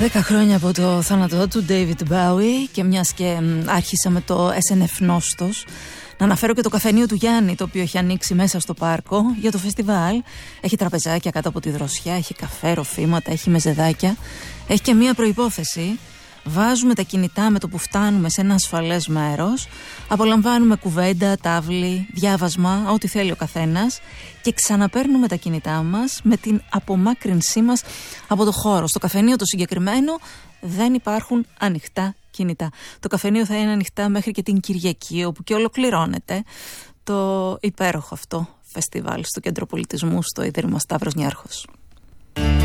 10 χρόνια από το θάνατό του David Bowie, και μιας και άρχισα με το SNF Νόστος, να αναφέρω και το καφενείο του Γιάννη, το οποίο έχει ανοίξει μέσα στο πάρκο για το φεστιβάλ. Έχει τραπεζάκια κάτω από τη δροσιά, έχει καφέ, ροφήματα, έχει μεζεδάκια. Έχει και μία προϋπόθεση. Βάζουμε τα κινητά με το που φτάνουμε σε ένα ασφαλές μέρος, απολαμβάνουμε κουβέντα, τάβλη, διάβασμα, ό,τι θέλει ο καθένας, και ξαναπαίρνουμε τα κινητά μας με την απομάκρυνσή μας από το χώρο. Στο καφενείο το συγκεκριμένο δεν υπάρχουν ανοιχτά κινητά. Το καφενείο θα είναι ανοιχτά μέχρι και την Κυριακή, όπου και ολοκληρώνεται το υπέροχο αυτό φεστιβάλ στο Κέντρο Πολιτισμού, στο Ίδρυμα Σταύρος Νιάρχος.